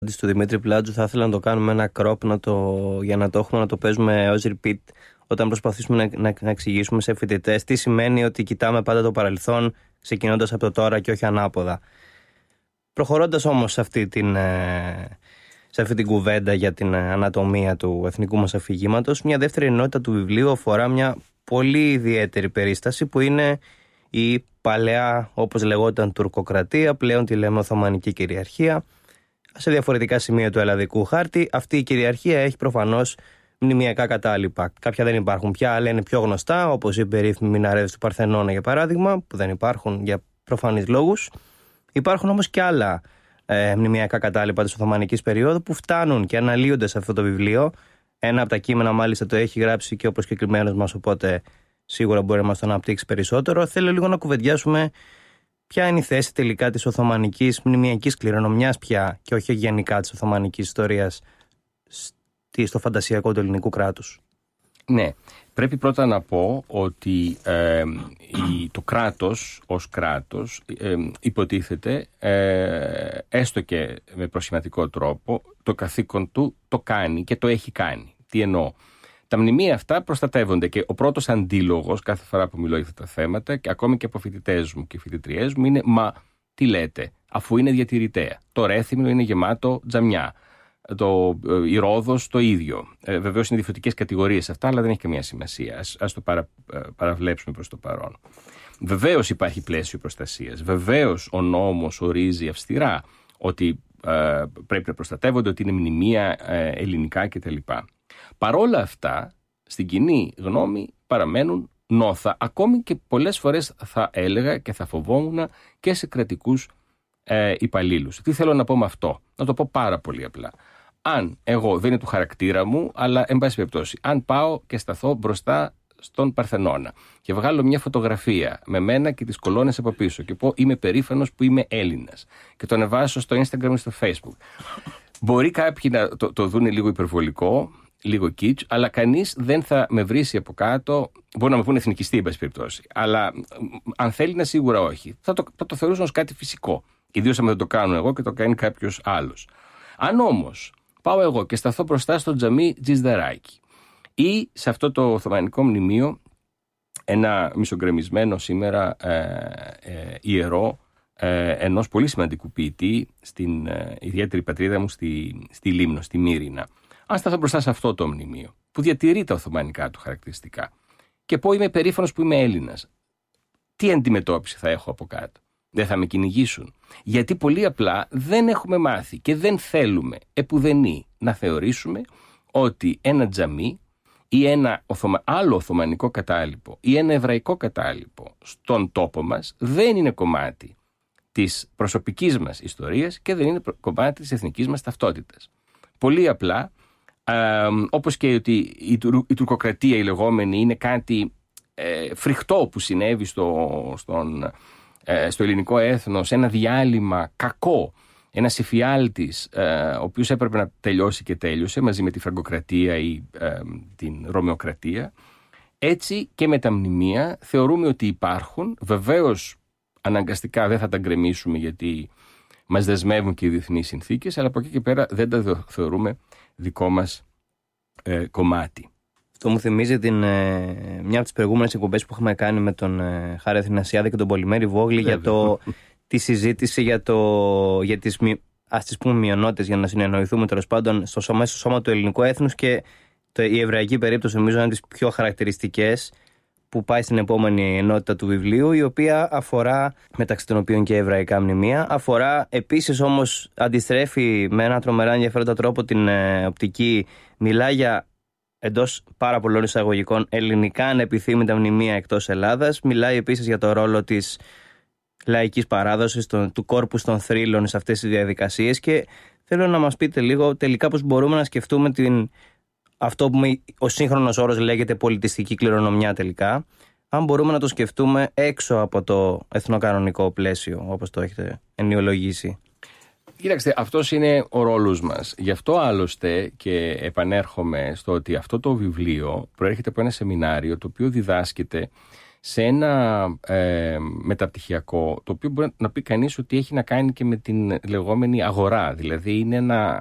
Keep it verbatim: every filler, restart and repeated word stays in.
Του Δημήτρη Πλάτζου θα ήθελα να το κάνουμε ένα crop να το, για να το έχουμε να το παίζουμε ως repeat όταν προσπαθήσουμε να, να, να εξηγήσουμε σε φοιτητές τι σημαίνει ότι κοιτάμε πάντα το παρελθόν ξεκινώντας από το τώρα και όχι ανάποδα. Προχωρώντας όμως σε αυτή την, σε αυτή την κουβέντα για την ανατομία του εθνικού μας αφηγήματος, μια δεύτερη ενότητα του βιβλίου αφορά μια πολύ ιδιαίτερη περίσταση που είναι η παλαιά, όπως λεγόταν, τουρκοκρατία, πλέον τη λέμε Οθωμανική κυριαρχία. Σε διαφορετικά σημεία του ελλαδικού χάρτη, αυτή η κυριαρχία έχει προφανώς μνημειακά κατάλοιπα. Κάποια δεν υπάρχουν πια, άλλα είναι πιο γνωστά, όπως οι περίφημοι μιναρέδες του Παρθενώνα, για παράδειγμα, που δεν υπάρχουν για προφανείς λόγους. Υπάρχουν όμως και άλλα ε, μνημειακά κατάλοιπα της Οθωμανικής περίοδου που φτάνουν και αναλύονται σε αυτό το βιβλίο. Ένα από τα κείμενα, μάλιστα, το έχει γράψει και ο προσκεκλημένος μας, οπότε σίγουρα μπορεί να μας το αναπτύξει περισσότερο. Θέλω λίγο να κουβεντιάσουμε. Ποια είναι η θέση τελικά της Οθωμανικής μνημειακής κληρονομιάς πια και όχι γενικά της Οθωμανικής ιστορίας στο φαντασιακό του ελληνικού κράτους? Ναι, πρέπει πρώτα να πω ότι ε, η, το κράτος ως κράτος ε, υποτίθεται, ε, έστω και με προσχηματικό τρόπο, το καθήκον του το κάνει και το έχει κάνει. Τι εννοώ? Τα μνημεία αυτά προστατεύονται και ο πρώτος αντίλογος κάθε φορά που μιλώ για αυτά τα θέματα, και ακόμη και από φοιτητές μου και φοιτητριές μου, είναι «Μα τι λέτε, αφού είναι διατηρητέα? Το Ρέθυμνο είναι γεμάτο τζαμιά, το, η Ρόδος το ίδιο». Ε, βεβαίως είναι διαφορετικές κατηγορίες αυτά, αλλά δεν έχει καμία σημασία. Ας, ας το παρα, παραβλέψουμε προς το παρόν. Βεβαίως υπάρχει πλαίσιο προστασίας. Βεβαίως ο νόμος ορίζει αυστηρά ότι ε, πρέπει να προστατεύονται, ότι είναι μνημεία ε, ελληνικά κτλ. Παρόλα αυτά, στην κοινή γνώμη παραμένουν νόθα, ακόμη και πολλές φορές θα έλεγα και θα φοβόμουν και σε κρατικούς ε, υπαλλήλους. Τι θέλω να πω με αυτό? Να το πω πάρα πολύ απλά. Αν εγώ, δεν είναι του χαρακτήρα μου, αλλά εν πάση περιπτώσει, αν πάω και σταθώ μπροστά στον Παρθενώνα και βγάλω μια φωτογραφία με μένα και τις κολόνες από πίσω και πω είμαι περήφανος που είμαι Έλληνας και το ανεβάσω στο Instagram ή στο Facebook, μπορεί κάποιοι να το, το δουν λίγο υπερβολικό, λίγο kitsch, αλλά κανείς δεν θα με βρίσει από κάτω. Μπορεί να με πούνε εθνικιστή, εν πάση περιπτώσει. Αλλά αν θέλει να, σίγουρα όχι. Θα το, θα το θεωρούσαν ως κάτι φυσικό. Ιδίως αν δεν το κάνω εγώ και το κάνει κάποιος άλλος. Αν όμως πάω εγώ και σταθώ μπροστά στο τζαμί Τζιζδαράκι ή σε αυτό το Οθωμανικό μνημείο, ένα μισογκρεμισμένο σήμερα ε, ε, ιερό ε, ενός πολύ σημαντικού ποιητή στην ε, ιδιαίτερη πατρίδα μου στη, στη Λίμνο, στη Μύρινα. Αν σταθώ μπροστά σε αυτό το μνημείο, που διατηρεί τα οθωμανικά του χαρακτηριστικά, και πω είμαι περήφανος που είμαι Έλληνας, τι αντιμετώπιση θα έχω από κάτω? Δεν θα με κυνηγήσουν? Γιατί πολύ απλά δεν έχουμε μάθει και δεν θέλουμε επουδενή να θεωρήσουμε ότι ένα τζαμί ή ένα οθωμα... άλλο οθωμανικό κατάλοιπο ή ένα εβραϊκό κατάλοιπο στον τόπο μας δεν είναι κομμάτι της προσωπικής μας ιστορίας και δεν είναι κομμάτι της εθνικής μας ταυτότητας. Πολύ απλά, ε, όπως και ότι η, τουρ, η τουρκοκρατία η λεγόμενη είναι κάτι ε, φρικτό που συνέβη στο, στον, ε, στο ελληνικό έθνος, ένα διάλειμμα κακό, ένας εφιάλτης ε, ο οποίος έπρεπε να τελειώσει και τέλειωσε μαζί με τη Φραγκοκρατία ή ε, την Ρωμαιοκρατία, έτσι και με τα μνημεία θεωρούμε ότι υπάρχουν. Βεβαίως αναγκαστικά δεν θα τα γκρεμίσουμε γιατί μας δεσμεύουν και οι διεθνείς συνθήκες, αλλά από εκεί και πέρα δεν τα θεωρούμε δικό μας ε, κομμάτι. Αυτό μου θυμίζει την, ε, μια από τις προηγούμενες εκπομπές που είχαμε κάνει με τον ε, Χάρη Αθηνασιάδη και τον Πολυμέρη Βόγλη για το, τη συζήτηση για, το, για τις, ας τις πούμε, μειονότητες, για να συνεννοηθούμε τέλος πάντων στο σώμα, στο σώμα του ελληνικού έθνους, και το, η εβραϊκή περίπτωση νομίζω είναι τις πιο χαρακτηριστικές, που πάει στην επόμενη ενότητα του βιβλίου, η οποία αφορά, μεταξύ των οποίων και εβραϊκά μνημεία, αφορά επίσης όμως, αντιστρέφει με ένα τρομερά ενδιαφέροντα τρόπο την ε, οπτική, μιλάει για, εντός πάρα πολλών εισαγωγικών, ελληνικά ανεπιθύμητα μνημεία εκτός Ελλάδας, μιλάει επίσης για το ρόλο της λαϊκής παράδοσης, τον, του κόρπους των θρύλων σε αυτές τις διαδικασίες, και θέλω να μας πείτε λίγο τελικά πώς μπορούμε να σκεφτούμε την αυτό που ο σύγχρονος όρος λέγεται πολιτιστική κληρονομιά τελικά, αν μπορούμε να το σκεφτούμε έξω από το εθνοκανονικό πλαίσιο, όπως το έχετε ενοιολογήσει. Κοίταξτε, αυτός είναι ο ρόλος μας. Γι' αυτό άλλωστε και επανέρχομαι στο ότι αυτό το βιβλίο προέρχεται από ένα σεμινάριο το οποίο διδάσκεται σε ένα ε, μεταπτυχιακό, το οποίο μπορεί να πει κανείς ότι έχει να κάνει και με την λεγόμενη αγορά. Δηλαδή είναι ένα